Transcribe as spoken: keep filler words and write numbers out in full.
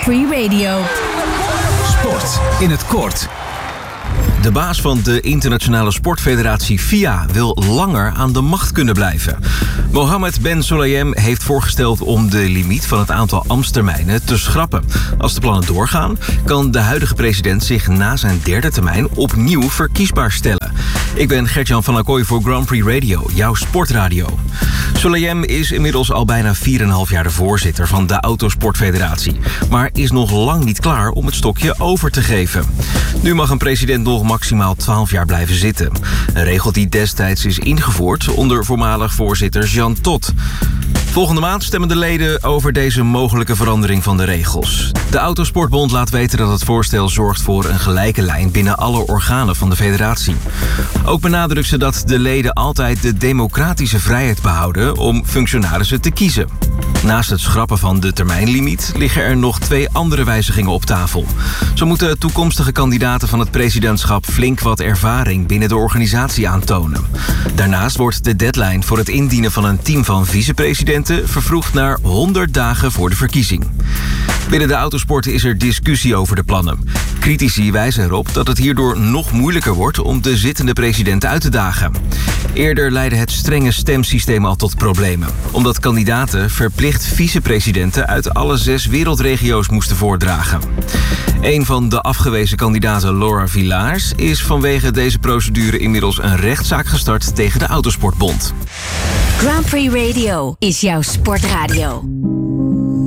Prix Radio. Sport in het kort. De baas van de internationale sportfederatie F I A wil langer aan de macht kunnen blijven. Mohammed Ben Sulayem heeft voorgesteld om de limiet van het aantal ambtstermijnen te schrappen. Als de plannen doorgaan, kan de huidige president zich na zijn derde termijn opnieuw verkiesbaar stellen. Ik ben Gert-Jan van Acquoy voor Grand Prix Radio, jouw sportradio. Sulayem is inmiddels al bijna vier komma vijf jaar de voorzitter van de Autosportfederatie, maar is nog lang niet klaar om het stokje over te geven. Nu mag een president nog maximaal twaalf jaar blijven zitten. Een regel die destijds is ingevoerd onder voormalig voorzitter Jean Todt. Volgende maand stemmen de leden over deze mogelijke verandering van de regels. De Autosportbond laat weten dat het voorstel zorgt voor een gelijke lijn binnen alle organen van de federatie. Ook benadrukt ze dat de leden altijd de democratische vrijheid behouden om functionarissen te kiezen. Naast het schrappen van de termijnlimiet liggen er nog twee andere wijzigingen op tafel. Zo moeten toekomstige kandidaten van het presidentschap flink wat ervaring binnen de organisatie aantonen. Daarnaast wordt de deadline voor het indienen van een team van vicepresidenten vervroegd naar honderd dagen voor de verkiezing. Binnen de autosport is er discussie over de plannen. Critici wijzen erop dat het hierdoor nog moeilijker wordt om de zittende president uit te dagen. Eerder leidde het strenge stemsysteem al tot problemen, omdat kandidaten verplicht vicepresidenten uit alle zes wereldregio's moesten voordragen. Een van de afgewezen kandidaten, Laura Villars, is vanwege deze procedure inmiddels een rechtszaak gestart tegen de Autosportbond. Grand Prix Radio is jouw sportradio.